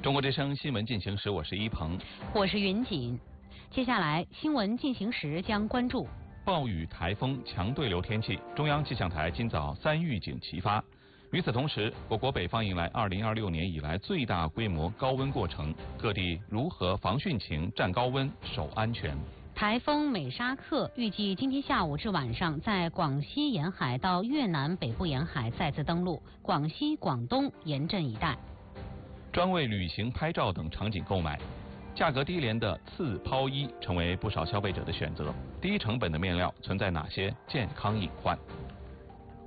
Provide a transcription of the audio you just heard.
中国之声新闻进行时，我是一鹏， 我是云锦。接下来新闻进行时将关注暴雨、台风、强对流天气。中央气象台今早3预警齐发。与此同时，我国北方迎来2026年以来最大规模高温过程，各地如何防汛情、战高温、守安全？ 台风美沙克预计今天下午至晚上在广西沿海到越南北部沿海再次登陆，广西、广东严阵以待。 专为旅行、拍照等场景购买，价格低廉的次抛衣成为不少消费者的选择。低成本的面料存在哪些健康隐患？